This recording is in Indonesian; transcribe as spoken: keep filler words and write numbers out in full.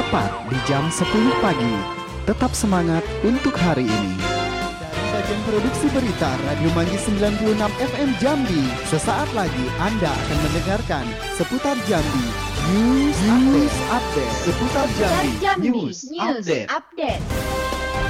tepat di jam sepuluh pagi. Tetap semangat untuk hari ini. Dari bagian produksi berita Radio Manggis sembilan puluh enam F M Jambi, sesaat lagi Anda akan mendengarkan seputar Jambi News, News Update. Seputar Jambi, Jambi News, News Update. Update.